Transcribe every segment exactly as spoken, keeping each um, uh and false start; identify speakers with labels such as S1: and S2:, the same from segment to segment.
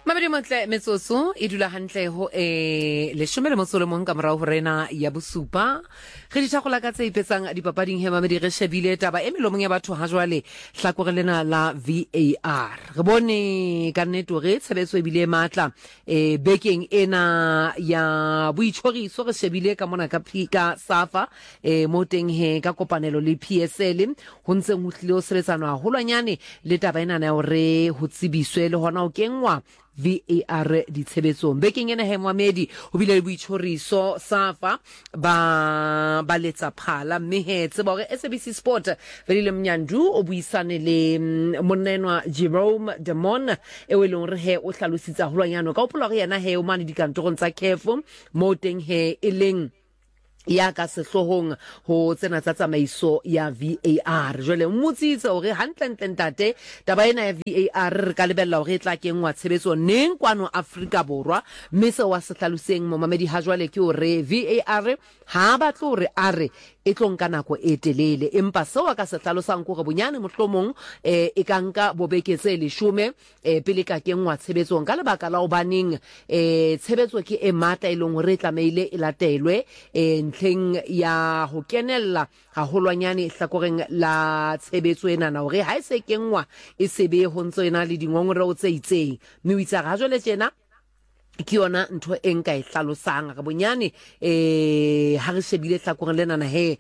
S1: Mamedi motle metsotso e dula hantle ho e leshome le motso le mong ka morao ho rena ya bosupa re dithagola ka tse ipetsang dipapading he mamedi re shebile taba e melomong ya batho ha jwale hlakore lena la V A R re bone ka nnete re tshebetso e bile matla e bekeng ena ya boitshoriso re shebile ka mona ka phika safa e moteng he ka kopanelo le P S L ho ntse ho tlile o sebetsana holwanyane le taba ena na hore ho tsibiswe le hona o kengwa V A R ditshebetsong bekeng ena he Mohamedi ho bile le boitshoriso safa ba ba letsa phala mme he tseba hore S A B C Sport velile mnyandu o buisane le monenwa Jerome Demon e weleng re he o hlalositsa holwanyana ka opola re yana he o mane dikantorong tsa C A F mo teng he eleng ya ka sehlohong ho tsena tsa tsamaiso ya V A R jwale mmutsitse hore hantle ntate taba ena ya V A R ka lebella hore tla kengwa tshebetso neng kwano Afrika Borwa mme se wa se hlaloseng Momamedi ha jwale ke hore V A R ha ba tlo re are e tlonka nako e telele empa se wa ka se hlalosang gore bonyane mohlomong e e kanka bobeketse le shume e pele ka kengwa tshebetsong ka lebaka la obaneng e tshebetso ke e matla e leng hore tlameile e latelwe e ntleng ya ho kenella ha holwanyane hlakoreng la tshebetso ena na hore ha e se kengwa e sebe ho ntso ena le dingongoreo tse itseng mme o itsa ga jwale tjena ke yona ntho e nka e hlalosang ga bonyane eh ha re shebile hlakoreng lena na he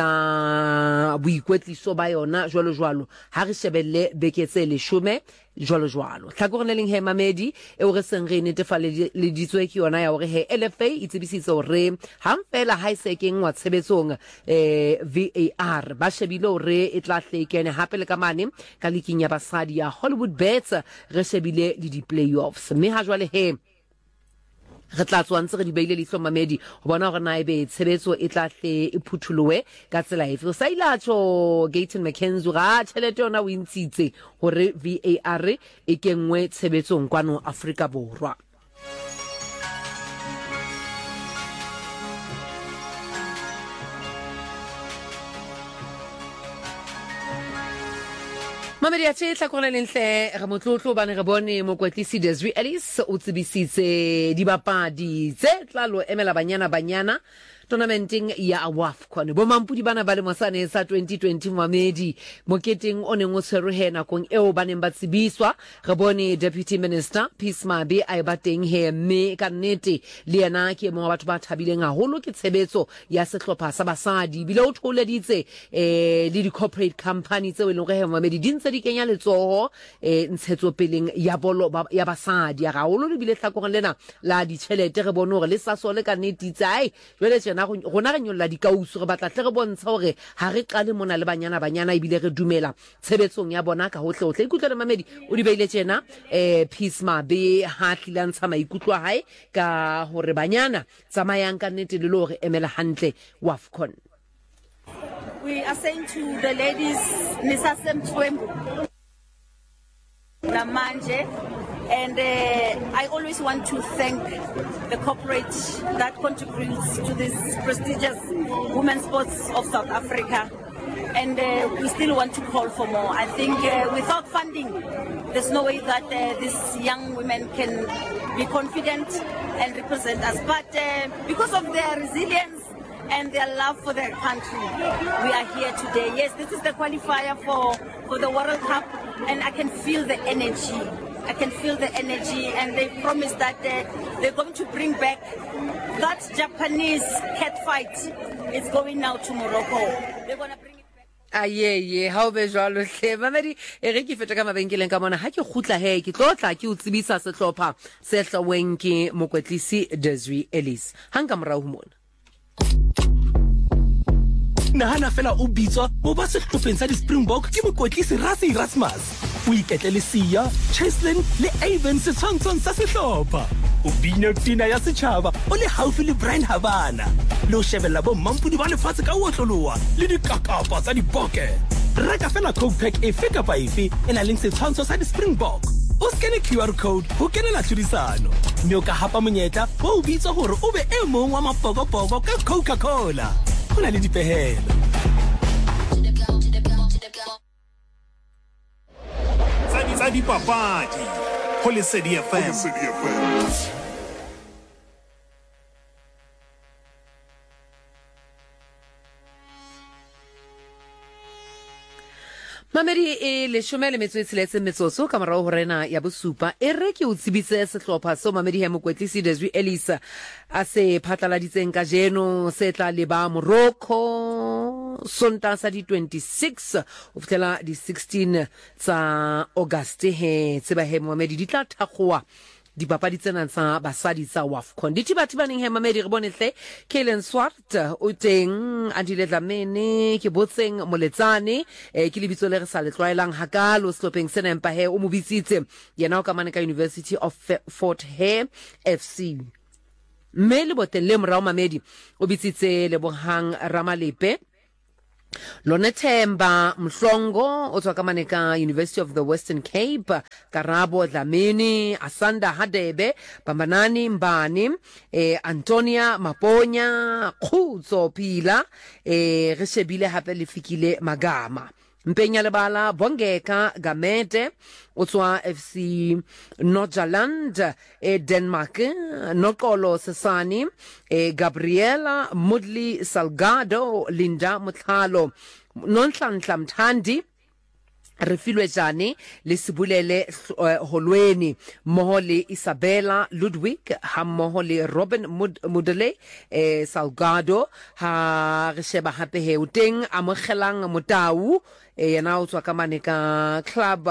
S1: la boikwetliso ba yona jwalo jwalo ha re shebelle beketse le shume jwalo jwalo hlakoreng le leng he Mamedi e o re seng re netefale le ditswe ke yona ya hore he L F A e tsebisitse hore ha mfela ha ise keng wa tshebetsong eh V A R ba shebile hore e tla hlekene hape le ka mane ka liking ya basadi ya Hollywood Bets re shebile le di playoffs mme ha jwale he re tla tswantse re di beile le Mamedi ho bona hore na ebe tshebetso e tla hle e phuthulowe ka tsela efe o sa ilatsho Gayton McKenzie ga tšhelete yona o intshitse hore V A R e kengwe tshebetsong kwano Afrika Borwa Mamedi a tshela kgona lentle re motlotlo ba ne re bone mokwetlisi Desiree Ellis o tsebisitse dibapadi tse tlalo emela banyana banyana tournamenting ya AFCON bo mampudi bana ba le mosane sa twenty twenty Mamedi moketeng o neng o tshwerwe nakong eo baneng ba tsebiswa re bone deputy minister Peace Mabe a ba teng he mme ka nnete le yena ke mo batho ba thabileng haholo ke tshebetso ya sehlopha sa basadi bile o tholeditse eh le di corporate company tse e leng re Mamedi dintse di kenya letsoho eh ntshetso peleng ya bolo ya basadi ya haholo le bile hlakoreng lena la di tšhelete re bone hore le sasole ka nnete tsai jwale na rona re nyolla dikausu re batla tle re bontsha hore ha re qale mona le banyana banyana ibile re dumela tshebetsong ya bona ka hohle hohle ikutlwa le Mamedi o di beile tjena eh Peace Mabe ha tlilantsha maikutlo hae ka hore banyana tsamayang ka nnete le lo re emela hantle AFCON.
S2: We are saying to the ladies nisasemthwembu namanje. And uh, I always want to thank the corporate that contributes to this prestigious women's sports of South Africa. And uh, we still want to call for more. I think uh, without funding, there's no way that uh, these young women can be confident and represent us. But uh, because of their resilience and their love for their country, we are here today. Yes, this is the qualifier for, for the World Cup, and I can feel the energy. I can feel the energy, and they promise that uh, they're going to bring back that Japanese cat fight. It's going now to Morocco. They're going to bring it back.
S1: Aye ye ha o be jwalo hle Mamedi e re ke feta ka mabenkeleng ka mona ha ke khutla he ke tlotla ke o tsebisa sehlopha se hlaweng ke mokwetlisi Desiree Ellis hanga morao mona
S3: Nahana fela o bitswa o ba sehlopheng sa di-Springbok ke mokwetlisi Rassie Erasmus o iketle le Sia Cheslin le Avon setshwantshong sa sehlopha o bina tina ya setjhaba o le haufi le Brian Habana le o shebella bo mampudi ba lefatshe ka otloloa le dikakapa tsa diboke reka fela Coke pack efe kapa efe ena leng setshwantsho sa di-Springbok o skene Q R code ho kenela tlhodisano mme o ka hapa monyetla o bitswa hore o be e mong wa mapokopoko ka Coca-Cola Kuna le dipehelo.
S4: Tsa dipapadi ho Lesedi F M.
S1: Mamedi e le shome le metso e tsheletse metsotso ka morao ho rena ya bosupa e re ke o tsebitse sehlopha so Mamedi he mokwetlisi Desiree Ellis a se phatlaladitseng ka jeno se tla le ba Morocco sonta sa di twenty-six o fitela di sixteen tsa August he tseba he Mamedi di tla thakgoa dipapadi tsena tsa basadi tsa WAFCON dithibathibaneng he Mamedi re bonetle Kellen Swart o teng Andile Dlamini ke botseng Moletsane eh, ke lebitso le re sa le tlwaelang hakalo sehlopeng sena empa he o mo bitsitse yena o ka mana ka University of Fort Hare F C mme le botelle morao Mamedi o bitsitse le bohang Ramalepe Lonetemba Mhlongo o tswa ka maneka University of the Western Cape Karabo Dlamini Asanda Hadebe Pambanani Mbani eh, Antonia Maponya Khutso Pila eh, re shebile hape le fikile Magama Mpenya Lebala Bongeka Gamete o tswa F C Nordjylland e Denmark Nokolo Sesani e Gabriela Mudli Salgado Linda Mutlalo Nonhlanhla Mthandi re filwe jane le Sibulele uh, Holweni mmoho le Isabella Ludwig ha mmoho le Robin Mud Mudele eh, Salgado ha re sheba hape he o teng amogelang Motau e yena o tswa ka maneka club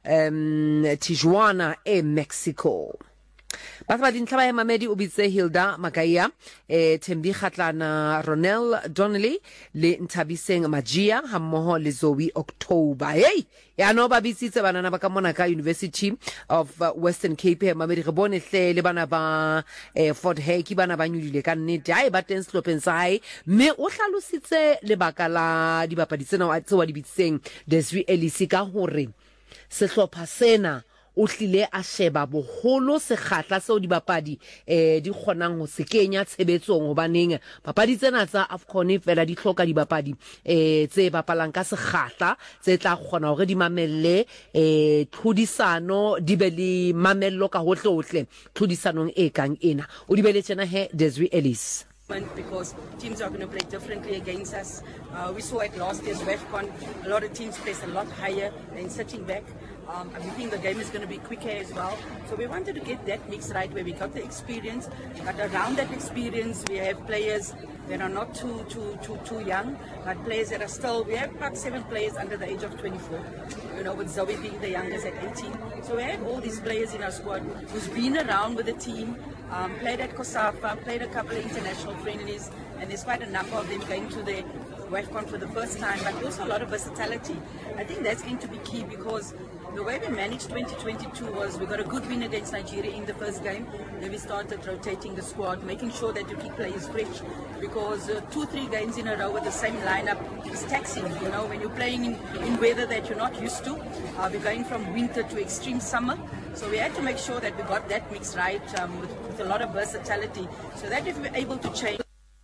S1: um, Tijuana e Mexico Batho ba dintlha ba Mamedi o bitse Hilda Makaya eh Thembi Khatlana Ronel Donnelly le Nthabiseng Magia ha mmoho le Zoe October hey ya no ba bitsitse banana ba ka mona ka University of uh, Western Cape he Mamedi re bone hle le bana ba eh, Fort Hare ki bana ba nyulile ka nnete ai ba teng slopeng sa hae me o hlalositse le bakala di bapadi tsena wa tsewa di bitseng Desiree Ellis ka hore sehlopha sena o hlile a sheba boholo sekgatla seo di bapadi eh di kgonang ho sekenya tshebetsong hobaneng papadi tsena tsa AFCON fela di hloka di bapadi eh tse bapalang ka sekgatla tse tla kgona hore di mamelle eh tlhodisano di be le mamello ka hohle hohle tlhodisanong e kang ena o di beletsena he Desiree Ellis
S5: because teams are going to play differently against us. Uh, we saw it last year's WAFCON. A lot of teams placed a lot higher than sitting back. Um, and we think the game is going to be quicker as well. So we wanted to get that mix right where we got the experience. But around that experience, we have players that are not too too too too young, but players that are still. We have about seven players under the age of twenty-four. You know, with Zoe being the youngest at eighteen. So we have all these players in our squad who's been around with the team. Um, played at COSAFA, played a couple of international friendlies, and there's quite a number of them going to the WAFCON for the first time, but also a lot of versatility. I think that's going to be key because the way we managed twenty twenty-two was we got a good win against Nigeria in the first game. Then we started rotating the squad, making sure that you keep players fresh because uh, two, three games in a row with the same lineup is taxing. You know, when you're playing in, in weather that you're not used to, uh, we're going from winter to extreme summer. So we had to make sure that we got that mix right um, with, with a lot of versatility so that if we're able to change.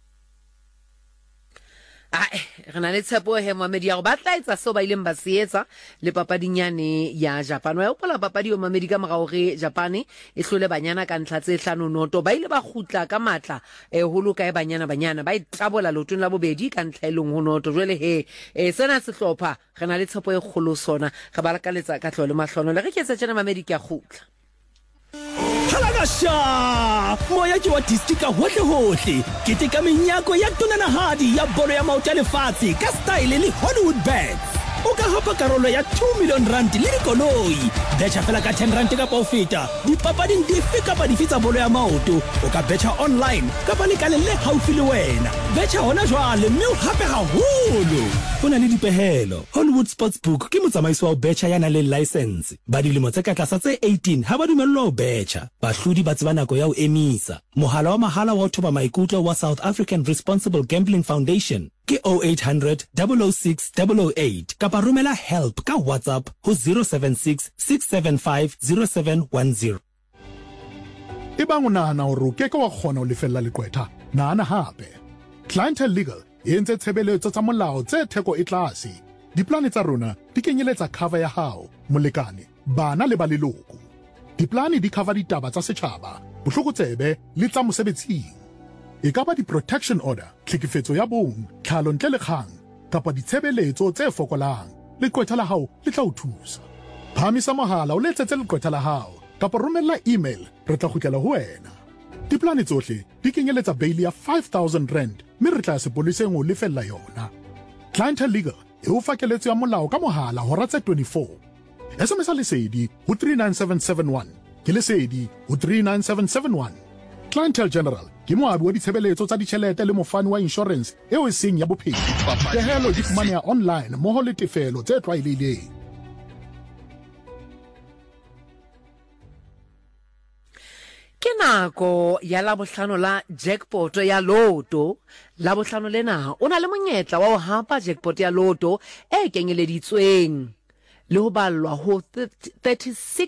S1: Ai re na le tshepo he Mamedi ya go batla etsa so ba ile mba seetsa le papadinyane ya Japan wa hopola papadi o Mamedi ka morao re Japan e hlole banyana ka ntla tse hlano noto ba ile ba khutla ka matla e holo ka e banyana banyana ba itlabola lotong la bobedi ka ntla eleng ho noto jwele he e sena sehlopha re na le tshepo e kholo sona re ba lakaletsa ka tlole mahlono le re ke tsa tsena Mamedi ke a khutla
S3: Halagasha moya ke wa distika hohle hohle ke te ka menyako ya tonanahadi ya bolo ya maoto ya lefatshe ka style le Hollywood Bets o ka hapa karolo ya two million rand le dikoloi betcha fela ka ten rand ka paofeta dipapading dife kapa dife tsa bolo ya maoto o ka betcha online kapa le ka le haufi le wena betcha hona jwale mme o hape haholo bona le dipehelo Hollywood Sportsbook ke motsamaiso wa betcha yana le license ba dilemo tse ka tlasa tse eighteen ha ba dumellwa ho betcha bahlodi ba tseba nako ya ho emisa mohala wa mahala wa thoba maikutlo wa South African Responsible Gambling Foundation ke oh eight hundred, double oh six, double oh eight kapa romela help ka WhatsApp ho zero seven six, six seven five, zero seven one zero.
S6: Ebang o nahana hore o keke wa kgona ho lefella leqwetha nahana hape Clientele Legal e entse tshebeletso tsa molao tse theko e tlase diplane tsa rona di kenyeletsa cover ya hao molekane bana le ba leloko Diplane di cover ditaba tsa setjhaba, bohlokotsebe le tsa mosebetsing. E ka ba di-protection order, tlhekefetso ya bong, tlhalo ntle le kgang, kapa ditshebeletso tse fokolang, leqwetha la hao le tla o thusa. Phamisa mohala o letsetse leqwetha la hao, kapa romella email, re tla kgutlela ho wena. Diplane tsohle di kenyeletsa bail ya five thousand rand, mme re tla sepoleseng o lefella yona. Clientele Legal e o fakeletso ya molao ka mohala hora tse twenty-four. S M S lesedi ho three nine seven seven one, ke lesedi ho three nine seven seven one. Clientele General ke moabi wa ditshebeletso tsa ditjhelete le mofani wa insurance eo e seng ya bophelo. Pehelo di fumaneha online mmoho le tefelo tse tlwaelehileng.
S1: Ke nako ya Labohlano la jackpot ya loto. Labohlano lena o na le monyetla wa ho hapa jackpot ya loto e kenyeleditsweng le ho ballwa ho thirty-six